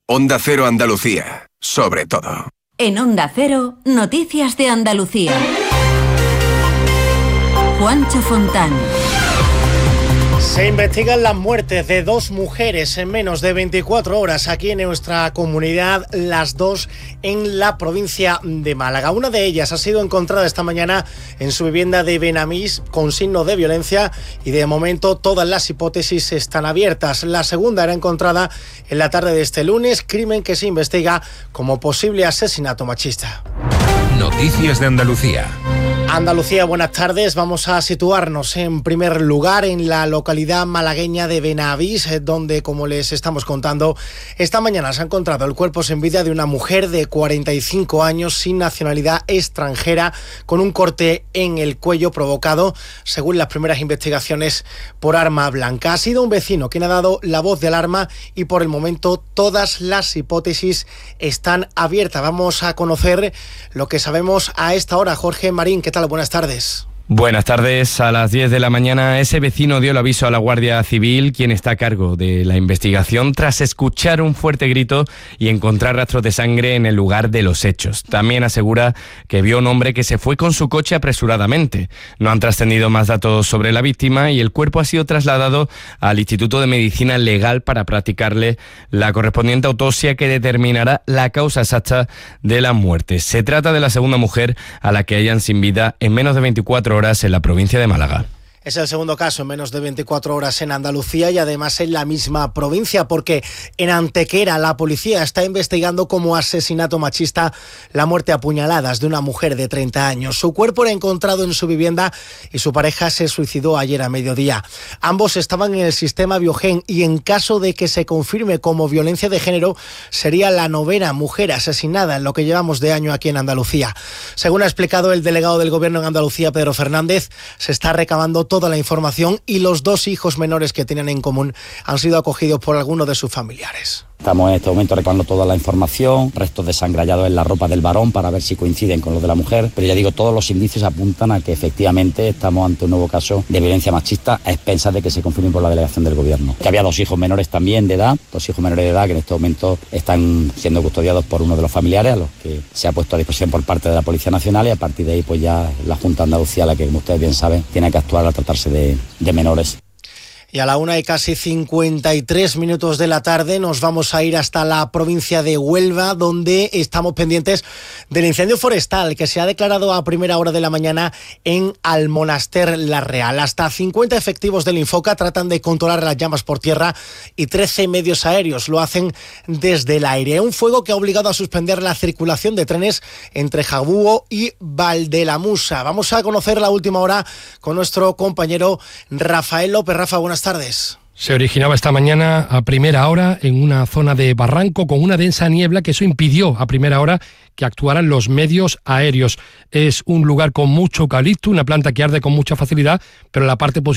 Onda Cero Andalucía, sobre todo. En Onda Cero, Noticias de Andalucía. Juancho Fontán. Se investigan las muertes de 2 mujeres en menos de 24 horas aquí en nuestra comunidad, las 2 en la provincia de Málaga. Una de ellas ha sido encontrada esta mañana en su vivienda de Benamís con signos de violencia y de momento todas las hipótesis están abiertas. La segunda era encontrada en la tarde de este lunes, crimen que se investiga como posible asesinato machista. Noticias de Andalucía. Andalucía, buenas tardes. Vamos a situarnos en primer lugar en la localidad malagueña de Benavís, donde, como les estamos contando, esta mañana se ha encontrado el cuerpo sin vida de una mujer de 45 años sin nacionalidad extranjera, con un corte en el cuello provocado, según las primeras investigaciones, por arma blanca. Ha sido un vecino quien ha dado la voz de alarma y por el momento todas las hipótesis están abiertas. Vamos a conocer lo que sabemos a esta hora. Jorge Marín, ¿qué tal? Buenas tardes. Buenas tardes. A las 10 de la mañana ese vecino dio el aviso a la Guardia Civil, quien está a cargo de la investigación, tras escuchar un fuerte grito y encontrar rastros de sangre en el lugar de los hechos. También asegura que vio a un hombre que se fue con su coche apresuradamente. No han trascendido más datos sobre la víctima y el cuerpo ha sido trasladado al Instituto de Medicina Legal para practicarle la correspondiente autopsia que determinará la causa exacta de la muerte. Se trata de la segunda mujer a la que hallan sin vida en menos de 24 horas en la provincia de Málaga. Es el segundo caso en menos de 24 horas en Andalucía y además en la misma provincia, porque en Antequera la policía está investigando como asesinato machista la muerte a puñaladas de una mujer de 30 años. Su cuerpo era encontrado en su vivienda y su pareja se suicidó ayer a mediodía. Ambos estaban en el sistema Biogen y en caso de que se confirme como violencia de género sería la 9ª mujer asesinada en lo que llevamos de año aquí en Andalucía. Según ha explicado el delegado del Gobierno en Andalucía, Pedro Fernández, se está recabando toda la información y los 2 hijos menores que tienen en común han sido acogidos por alguno de sus familiares. Estamos en este momento recabando toda la información, restos de sangre hallados en la ropa del varón para ver si coinciden con los de la mujer, pero ya digo, todos los indicios apuntan a que efectivamente estamos ante un nuevo caso de violencia machista a expensas de que se confirme por la delegación del Gobierno. Que había 2 hijos menores también de edad, 2 hijos menores de edad que en este momento están siendo custodiados por uno de los familiares, a los que se ha puesto a disposición por parte de la Policía Nacional, y a partir de ahí pues ya la Junta de Andalucía, la que como ustedes bien saben, tiene que actuar al tratarse de menores. Y a la 1:53 de la tarde nos vamos a ir hasta la provincia de Huelva, donde estamos pendientes del incendio forestal que se ha declarado a primera hora de la mañana en Almonaster La Real. Hasta 50 efectivos del Infoca tratan de controlar las llamas por tierra y 13 medios aéreos lo hacen desde el aire. Un fuego que ha obligado a suspender la circulación de trenes entre Jabúo y Valdelamusa. Vamos a conocer la última hora con nuestro compañero Rafael López. Rafa, buenas tardes. Se originaba esta mañana a primera hora en una zona de barranco con una densa niebla que eso impidió a primera hora que actuaran los medios aéreos. Es un lugar con mucho eucalipto, una planta que arde con mucha facilidad, pero la parte positiva